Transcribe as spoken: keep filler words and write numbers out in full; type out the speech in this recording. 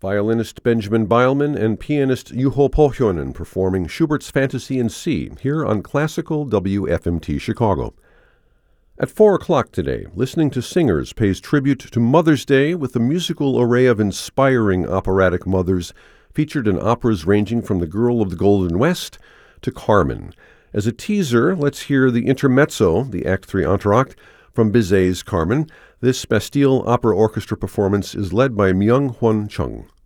Violinist Benjamin Beilman and pianist Juho Pohjonen performing Schubert's Fantasy in C here on Classical W F M T Chicago. At four o'clock today, Listening to Singers pays tribute to Mother's Day with a musical array of inspiring operatic mothers featured in operas ranging from The Girl of the Golden West to Carmen. As a teaser, let's hear the intermezzo, the Act three entr'acte, from Bizet's Carmen. This Bastille Opera Orchestra performance is led by Myung-Hwan Chung.